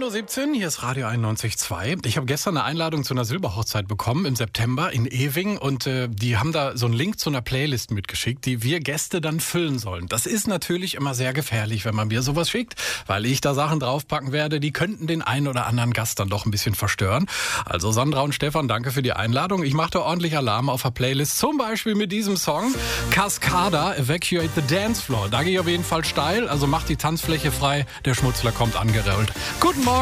10.17 Uhr, hier ist Radio 91.2. Ich habe gestern eine Einladung zu einer Silberhochzeit bekommen im September in Ewing und die haben da so einen Link zu einer Playlist mitgeschickt, die wir Gäste dann füllen sollen. Das ist natürlich immer sehr gefährlich, wenn man mir sowas schickt, weil ich da Sachen draufpacken werde, die könnten den einen oder anderen Gast dann doch ein bisschen verstören. Also Sandra und Stefan, danke für die Einladung. Ich mache da ordentlich Alarm auf der Playlist, zum Beispiel mit diesem Song Cascada, Evacuate the Dance Floor. Da gehe ich auf jeden Fall steil, also macht die Tanzfläche frei, der Schmutzler kommt angerollt. Guten Morgen.